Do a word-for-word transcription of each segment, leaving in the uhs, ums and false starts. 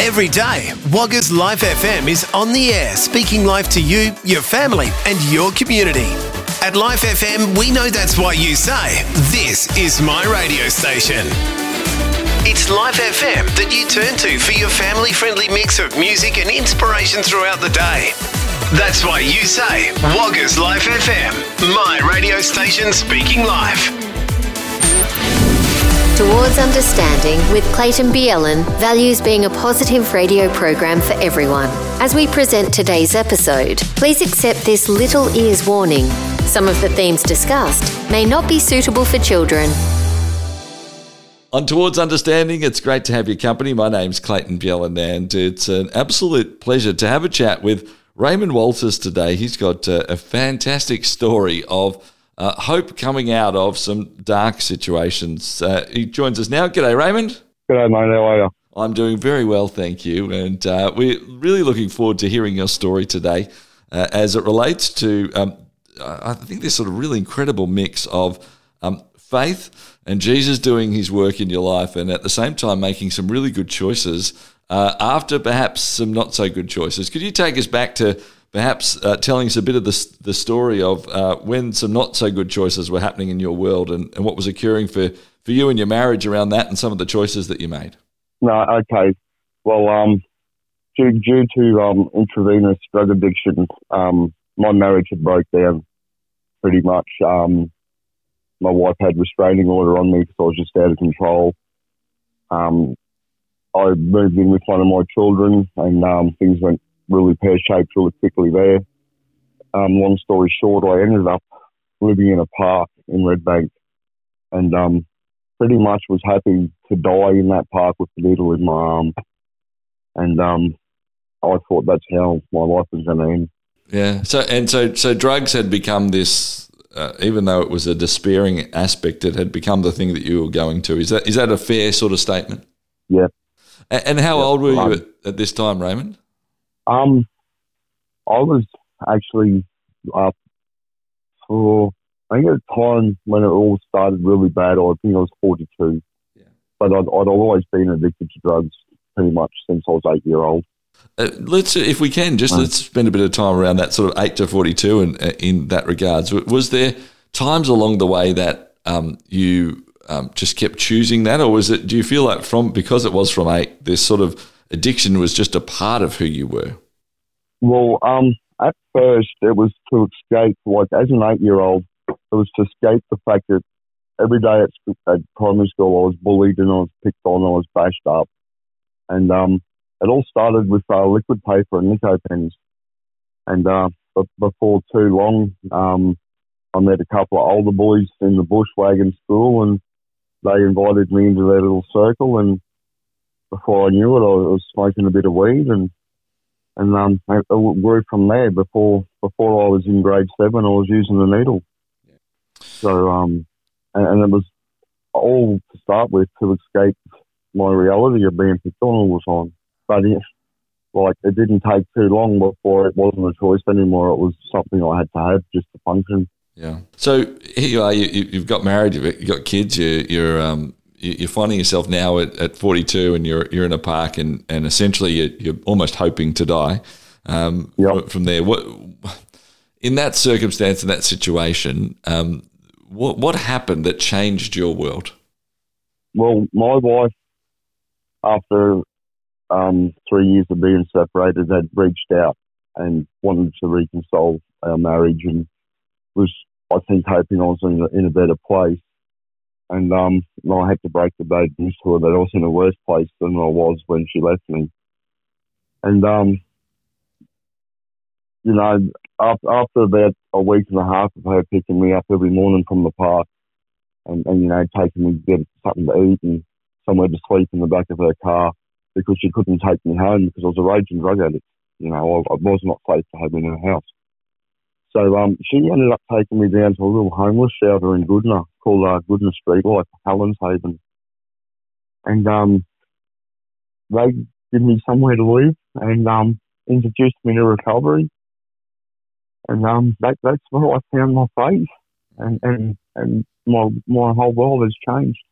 Every day, Wagga's Life F M is on the air, speaking life to you, your family, and your community. At Life F M, we know that's why you say, this is my radio station. It's Life F M that you turn to for your family-friendly mix of music and inspiration throughout the day. That's why you say, Wagga's Life F M, my radio station speaking life. Towards Understanding with Clayton Bielen values being a positive radio program for everyone. As we present today's episode, please accept this little ears warning. Some of the themes discussed may not be suitable for children. On Towards Understanding, it's great to have your company. My name's Clayton Bielen, and it's an absolute pleasure to have a chat with Raymond Walters today. He's got a, a fantastic story of Uh, hope coming out of some dark situations. Uh, he joins us now. G'day, Raymond. G'day, mate. How are you? I'm doing very well, thank you. And uh, we're really looking forward to hearing your story today uh, as it relates to, um, I think, this sort of really incredible mix of um, faith and Jesus doing his work in your life and at the same time making some really good choices uh, after perhaps some not so good choices. Could you take us back to perhaps uh, telling us a bit of the, the story of uh, when some not so good choices were happening in your world and, and what was occurring for, for you and your marriage around that and some of the choices that you made? No, okay. Well, um, due, due to um, intravenous drug addiction, um, my marriage had broke down pretty much. Um, my wife had restraining order on me because I was just out of control. Um, I moved in with one of my children and um, things went really pear-shaped really quickly there. Um, long story short, I ended up living in a park in Redbank and um, pretty much was happy to die in that park with the needle in my arm. And um, I thought that's how my life was going to end. Yeah. So and so, so drugs had become this, uh, even though it was a despairing aspect, it had become the thing that you were going to. Is that is that a fair sort of statement? Yeah. And, and how yeah. old were you um, at, at this time, Raymond? Um, I was actually up for, I think at the time when it all started really bad, I think I was forty-two. Yeah. But I'd, I'd always been addicted to drugs pretty much since I was eight year old. Uh, let's, if we can, just let's spend a bit of time around that sort of eight to forty-two and uh, in that regards. Was there times along the way that um, you um, just kept choosing that, or was it, do you feel like from, because it was from eight, this sort of addiction was just a part of who you were? Well, um, at first it was to escape, like as an eight-year-old, it was to escape the fact that every day at, at primary school I was bullied and I was picked on, I was bashed up. And um, it all started with uh, liquid paper and Nico pens. And uh, but before too long, um, I met a couple of older boys in the bushwagon school and they invited me into their little circle, and before I knew it, I was smoking a bit of weed, and and um, it grew from there. Before before I was in grade seven, I was using the needle. Yeah. So um, and, and it was all to start with to escape my reality of being picked on all the time. But it, like it didn't take too long before it wasn't a choice anymore. It was something I had to have just to function. Yeah. So here you are. You, you've got married. You've got kids. You, you're um. You're finding yourself now at, at forty-two and you're you're in a park and, and essentially you're, you're almost hoping to die um, yep. from there. What in that circumstance, in that situation, um, what what happened that changed your world? Well, my wife, after um, three years of being separated, had reached out and wanted to reconcile our marriage and was, I think, hoping I was in a, in a better place. And um, I had to break the bad news to her that I was in a worse place than I was when she left me. And, um, you know, after, after about a week and a half of her picking me up every morning from the park and, and you know, taking me to get something to eat and somewhere to sleep in the back of her car because she couldn't take me home because I was a raging drug addict. You know, I, I was not safe to have in her house. So um, she ended up taking me down to a little homeless shelter in Goodna called uh, Goodna Street, like Hallin's Haven. And um, they give me somewhere to live and um, introduced me to recovery. And um, that, that's where I found my faith. And, and, and my my whole world has changed.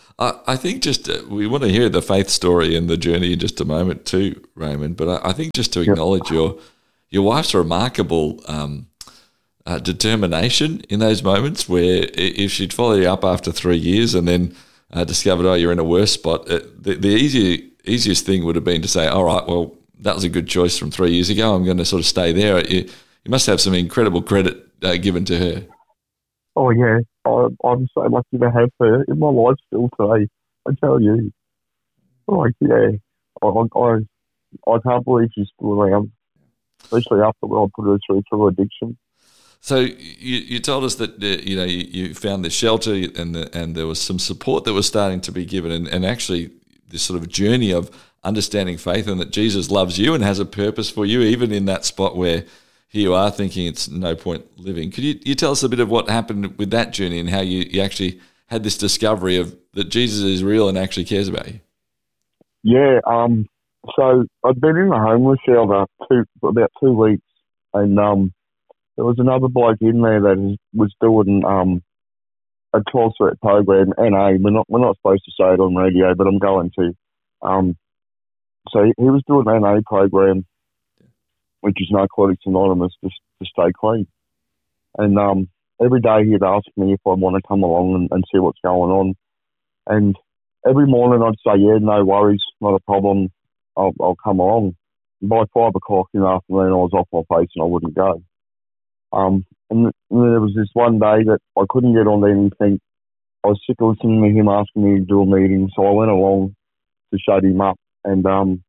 I, I think just uh, we want to hear the faith story and the journey in just a moment too, Raymond. But I, I think just to acknowledge yep. your your wife's remarkable um, uh, determination in those moments where if she'd follow you up after three years and then uh, discovered, oh, you're in a worse spot, uh, the, the easy, easiest thing would have been to say, all right, well, that was a good choice from three years ago. I'm going to sort of stay there. You, you must have some incredible credit uh, given to her. Oh, yeah. I, I'm so lucky to have her in my life still today. I tell you. Like, yeah. I, I, I can't believe she's still around, especially after I put her through through addiction. So you, you told us that uh, you know you, you found the shelter and the, and there was some support that was starting to be given, and, and actually this sort of journey of understanding faith and that Jesus loves you and has a purpose for you, even in that spot where here you are thinking it's no point living. Could you, you tell us a bit of what happened with that journey and how you, you actually had this discovery of that Jesus is real and actually cares about you? Yeah. Um. So I'd been in the homeless shelter two, for about two weeks, and um. There was another bloke in there that was doing um, a twelve-step program, N A. We're not, we're not supposed to say it on radio, but I'm going to. Um, so he was doing an N A program, which is Narcotics Anonymous, to, to stay clean. And um, every day he'd ask me if I'd want to come along and, and see what's going on. And every morning I'd say, yeah, no worries, not a problem, I'll, I'll come along. And by five o'clock in the afternoon, I was off my face and I wouldn't go. Um, and, and there was this one day that I couldn't get on anything. I was sick of listening to him asking me to do a meeting, so I went along to shut him up. And um,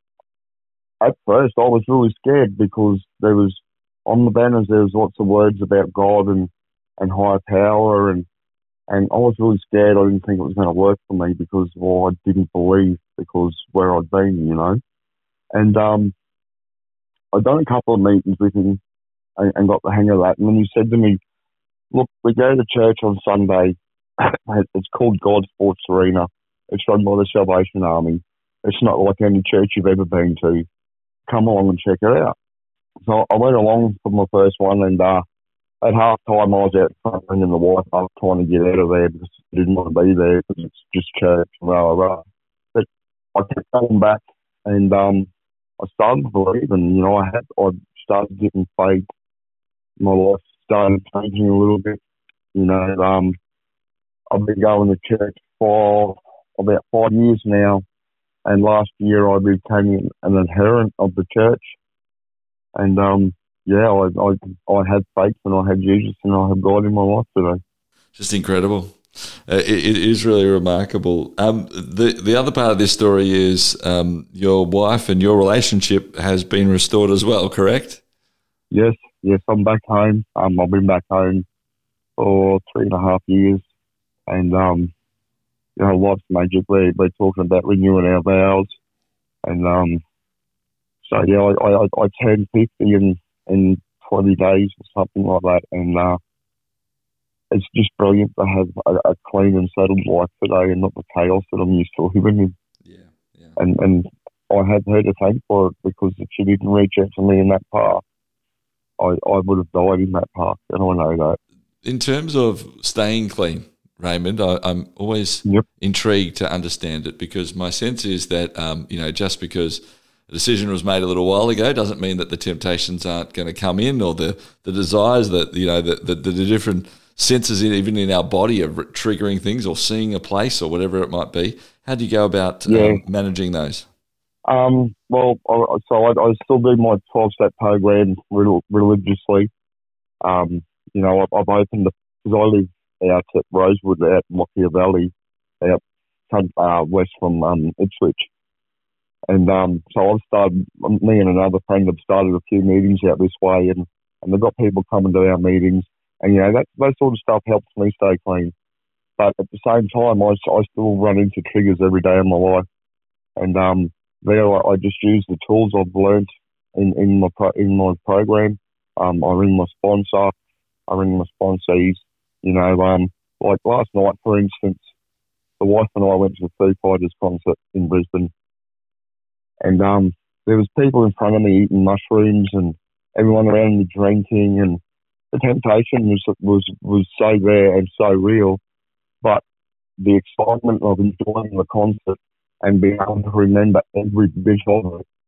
at first, I was really scared because there was, on the banners, there was lots of words about God and, and higher power, and, and I was really scared. I didn't think it was going to work for me because, well, I didn't believe because where I'd been, you know. And um, I'd done a couple of meetings with him, and got the hang of that. And then he said to me, look, we go to church on Sunday. It's called God Sports Arena. It's run by the Salvation Army. It's not like any church you've ever been to. Come along and check it out. So I went along for my first one, and uh, at half time I was out front ringing the wife up trying to get out of there because I didn't want to be there because it's just church and rah, rah. But I kept going back, and um, I started to believe, and, you know, I had I started getting faith. My life started changing a little bit. You know, um, I've been going to church for about five years now, and last year I became an adherent of the church. And um, yeah, I, I I had faith and I had Jesus and I have God in my life today. Just incredible. Uh, it, it is really remarkable. Um, the the other part of this story is um, your wife and your relationship has been restored as well, correct? Yes. Yes, I'm back home. Um, I've been back home for three and a half years, and um, you know, life's magic. We're, we're talking about renewing our vows, and um, so yeah, I, I, I turned fifty in in twenty days or something like that, and uh, it's just brilliant to have a, a clean and settled life today, and not the chaos that I'm used to living in. Yeah, yeah. And and I have her to thank for it, because if she didn't reach out to me in that path, I, I would have died in that park, and I know that. In terms of staying clean, Raymond, I, I'm always yep. intrigued to understand it, because my sense is that, um, you know, just because a decision was made a little while ago doesn't mean that the temptations aren't going to come in, or the, the desires that, you know, the, the, the different senses in, even in our body of triggering things or seeing a place or whatever it might be. How do you go about yeah. um, managing those? Um, well, I, so I, I still do my twelve-step program religiously. Um, you know, I've, I've opened, because I live out at Rosewood, out in Lockyer Valley, out uh, west from um, Ipswich. And um, so I've started, me and another friend have started a few meetings out this way, and, and they've got people coming to our meetings. And, you know, that, that sort of stuff helps me stay clean. But at the same time, I, I still run into triggers every day of my life. And um, there I, I just use the tools I've learned in, in, my, pro, in my program. Um, I ring my sponsor. I ring my sponsees. You know, um, like last night, for instance, the wife and I went to the Foo Fighters concert in Brisbane. And um, there was people in front of me eating mushrooms, and everyone around me drinking, and the temptation was was was so there and so real. But the excitement of enjoying the concert and being able to remember every bit of it